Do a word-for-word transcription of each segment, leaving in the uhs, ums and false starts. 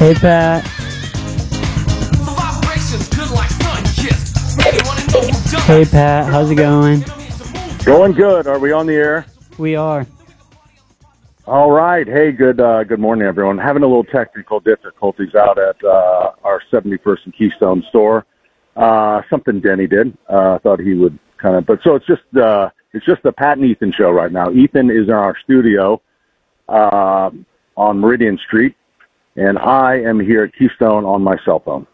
Hey, Pat. Hey, Pat. How's it going? Going good. Are we on the air? We are. All right. Hey, good uh, good morning, everyone. Having a little technical difficulties out at uh, our seventy-first and Keystone store. Uh, something Denny did. I uh, thought he would kind of, but so it's just uh, it's just the Pat and Ethan show right now. Ethan is in our studio uh, on Meridian Street, and I am here at Keystone on my cell phone.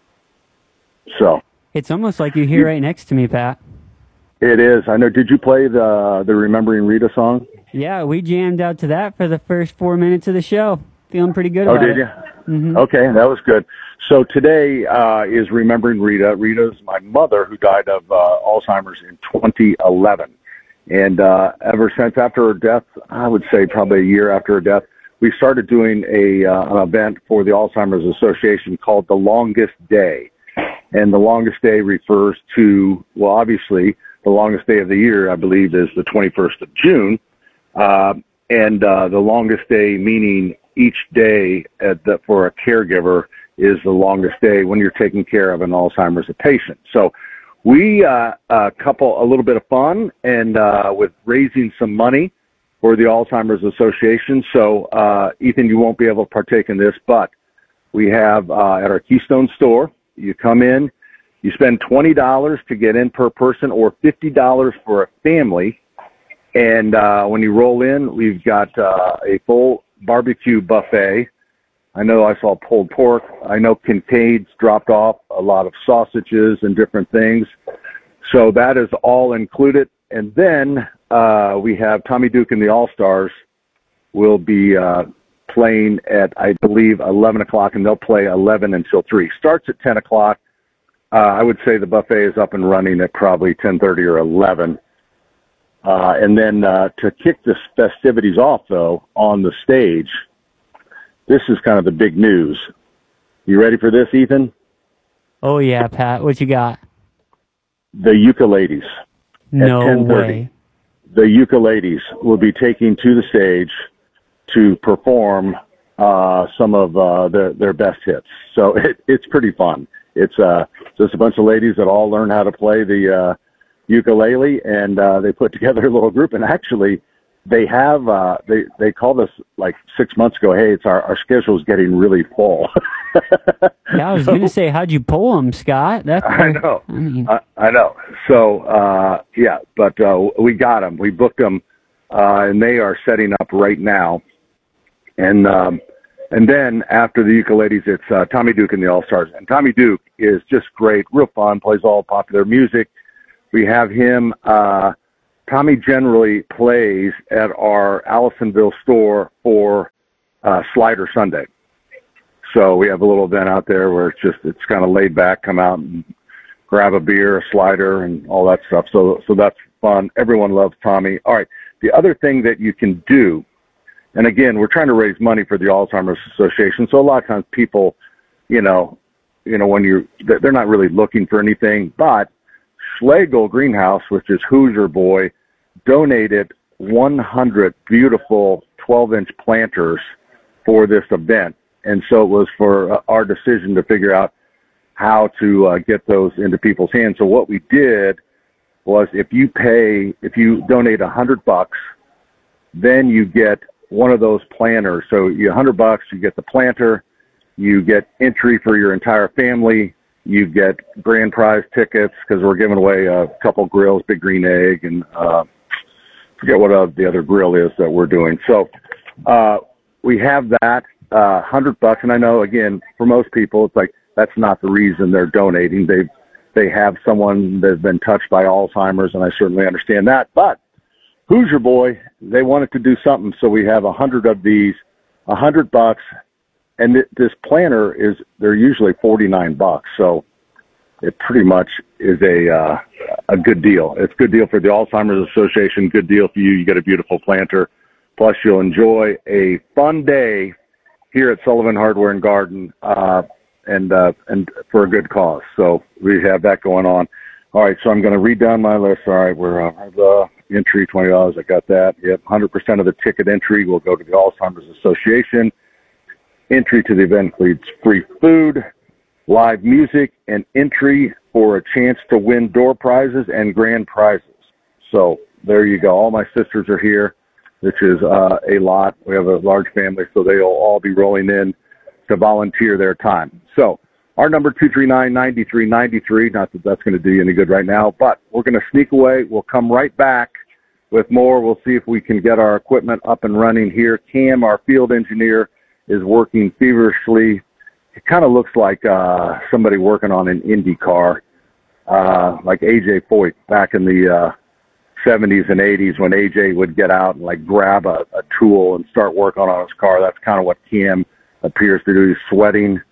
So it's almost like you're here right next to me, Pat. It is. I know. Did you play the the Remembering Rita song? Yeah, we jammed out to that for the first four minutes of the show. Feeling pretty good about it. Oh, did you? Mm-hmm. Okay, that was good. So today uh, is Remembering Rita. Rita's my mother, who died of uh, Alzheimer's in twenty eleven. And uh, ever since after her death, I would say probably a year after her death, we started doing a uh, an event for the Alzheimer's Association called The Longest Day. And the longest day refers to, well, obviously, the longest day of the year, I believe, is the twenty-first of June. Uh, and uh, the longest day meaning each day at the, for a caregiver is the longest day when you're taking care of an Alzheimer's patient. So we uh, uh, couple a little bit of fun and uh, with raising some money for the Alzheimer's Association. So, uh, Ethan, you won't be able to partake in this, but we have uh, at our Keystone store, you come in, you spend twenty dollars to get in per person or fifty dollars for a family. And uh, when you roll in, we've got uh, a full barbecue buffet. I know I saw pulled pork. I know Kincaid's dropped off a lot of sausages and different things. So that is all included. And then uh, we have Tommy Duke and the All-Stars will be uh, playing at, I believe, eleven o'clock, and they'll play eleven until three. Starts at ten o'clock. Uh, I would say the buffet is up and running at probably ten thirty or eleven. Uh, and then uh, to kick the festivities off, though, on the stage, this is kind of the big news. You ready for this, Ethan? Oh, yeah, Pat. What you got? The ukuleles. No at ten thirty. way. The ukuleles will be taking to the stage to perform uh, some of uh, their, their best hits. So it, it's pretty fun. It's uh, just a bunch of ladies that all learn how to play the uh, ukulele, and uh, they put together a little group. And actually, they have uh, they they called us like six months ago. Hey, it's our our schedule's getting really full. Yeah, I was so, going to say, how'd you pull them, Scott? That's I know. I mean, I, I know. So uh, yeah, but uh, we got them. We booked them, uh, and they are setting up right now. And um, and then after the ukuleles, it's uh, Tommy Duke and the All-Stars. And Tommy Duke is just great, real fun, plays all popular music. We have him. Uh, Tommy generally plays at our Allisonville store for uh, Slider Sunday. So we have a little event out there where it's just it's kind of laid back. Come out and grab a beer, a slider, and all that stuff. So so that's fun. Everyone loves Tommy. All right. The other thing that you can do, and again, we're trying to raise money for the Alzheimer's Association. So a lot of times people, you know, you know when you're they're not really looking for anything, but Schlegel Greenhouse, which is Hoosier Boy, donated one hundred beautiful twelve-inch planters for this event. And so it was for uh, our decision to figure out how to uh, get those into people's hands. So what we did was if you pay, if you donate one hundred bucks, then you get one of those planters. So you one hundred bucks, you get the planter, you get entry for your entire family, you get grand prize tickets because we're giving away a couple grills, Big Green Egg, and uh, forget what uh, the other grill is that we're doing. So uh, we have that. Uh, hundred bucks, and I know again for most people it's like that's not the reason they're donating. They they have someone that's been touched by Alzheimer's, and I certainly understand that. But Hoosier Boy, they wanted to do something, so we have a hundred of these, a hundred bucks, and th- this planter is they're usually forty nine bucks, so it pretty much is a uh, a good deal. It's a good deal for the Alzheimer's Association. Good deal for you. You get a beautiful planter, plus you'll enjoy a fun day here at Sullivan Hardware and Garden, uh, and uh, and for a good cause. So we have that going on. All right, so I'm going to read down my list. All right, we're uh, the entry, twenty dollars. I got that. Yep, one hundred percent of the ticket entry will go to the Alzheimer's Association. Entry to the event includes free food, live music, and entry for a chance to win door prizes and grand prizes. So there you go. All my sisters are here, which is uh, a lot. We have a large family, so they'll all be rolling in to volunteer their time. So our number, two three nine, nine three nine three, not that that's going to do you any good right now, but we're going to sneak away. We'll come right back with more. We'll see if we can get our equipment up and running here. Cam, our field engineer, is working feverishly. It kind of looks like uh, somebody working on an Indy car, uh, like A J Foyt back in the uh, seventies and eighties when A J would get out and like grab a, a tool and start working on his car. That's kind of what Cam appears to do. He's sweating.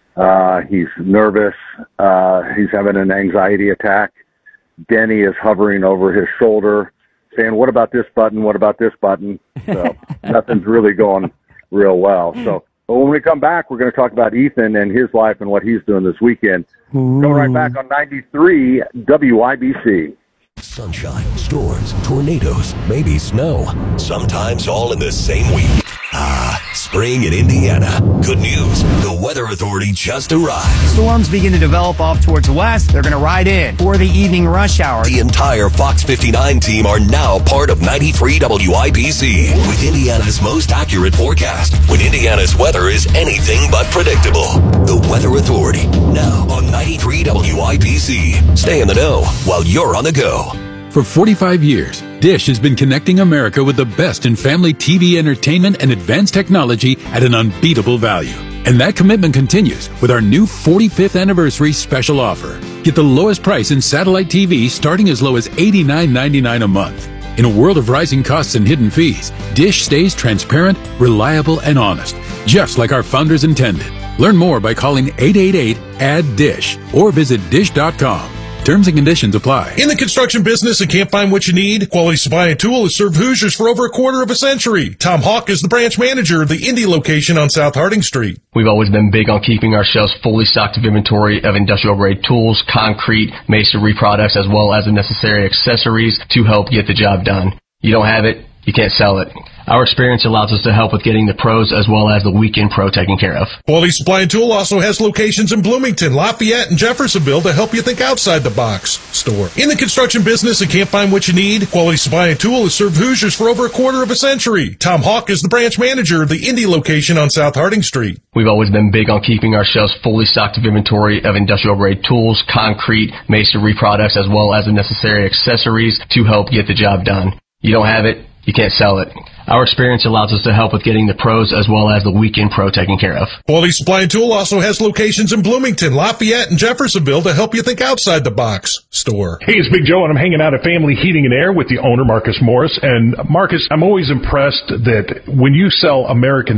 Uh, he's nervous. Uh, he's having an anxiety attack. Denny is hovering over his shoulder saying, what about this button? What about this button? So nothing's really going real well. So but when we come back, we're going to talk about Ethan and his life and what he's doing this weekend. Ooh. Coming right back on ninety-three W I B C. Sunshine, storms, tornadoes, maybe snow. Sometimes all in the same week. Ah, spring in Indiana. Good news. The Weather Authority just arrived. Storms begin to develop off towards the west. They're going to ride in for the evening rush hour. The entire Fox fifty-nine team are now part of ninety-three W I B C with Indiana's most accurate forecast when Indiana's weather is anything but predictable. The Weather Authority, now on ninety-three W I B C. Stay in the know while you're on the go. For forty-five years, Dish has been connecting America with the best in family T V entertainment and advanced technology at an unbeatable value. And that commitment continues with our new forty-fifth anniversary special offer. Get the lowest price in satellite T V starting as low as eighty-nine ninety-nine a month. In a world of rising costs and hidden fees, Dish stays transparent, reliable, and honest, just like our founders intended. Learn more by calling eight eight eight, A D D I S H or visit dish dot com. Terms and conditions apply. In the construction business and can't find what you need? Quality Supply and Tool has served Hoosiers for over a quarter of a century. Tom Hawk is the branch manager of the Indy location on South Harding Street. We've always been big on keeping our shelves fully stocked of inventory of industrial-grade tools, concrete, masonry products, as well as the necessary accessories to help get the job done. You don't have it, you can't sell it. Our experience allows us to help with getting the pros as well as the weekend pro taken care of. Quality Supply and Tool also has locations in Bloomington, Lafayette, and Jeffersonville to help you think outside the box. Store. In the construction business and can't find what you need? Quality Supply and Tool has served Hoosiers for over a quarter of a century. Tom Hawk is the branch manager of the Indy location on South Harding Street. We've always been big on keeping our shelves fully stocked of inventory of industrial-grade tools, concrete, masonry products, as well as the necessary accessories to help get the job done. You don't have it, you can't sell it. Our experience allows us to help with getting the pros as well as the weekend pro taken care of. Quality Supply and Tool also has locations in Bloomington, Lafayette, and Jeffersonville to help you think outside the box. Store. Hey, it's Big Joe, and I'm hanging out at Family Heating and Air with the owner, Marcus Morris. And Marcus, I'm always impressed that when you sell American